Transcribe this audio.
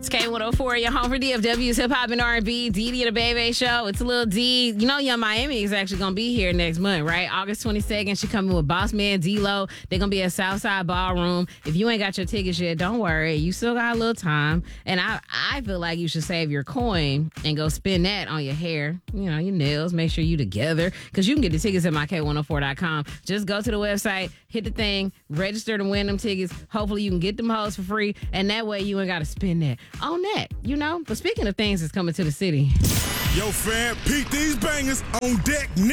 It's K104, your home for DFW's Hip Hop and R&B, Dee and the Bebe Show. It's a little D. You know, Young Miami is actually going to be here next month, right? August 22nd, she coming with Boss Man D-Lo. They're going to be at Southside Ballroom. If you ain't got your tickets yet, don't worry. You still got a little time. And I feel like you should save your coin and go spend that on your hair, you know, your nails. Make sure you together because you can get the tickets at myk104.com. Just go to the website, hit the thing, register to win them tickets. Hopefully you can get them hoes for free. And that way you ain't got to spend that on that, you know? But speaking of things that's coming to the city. Yo, fam, peep these bangers on deck.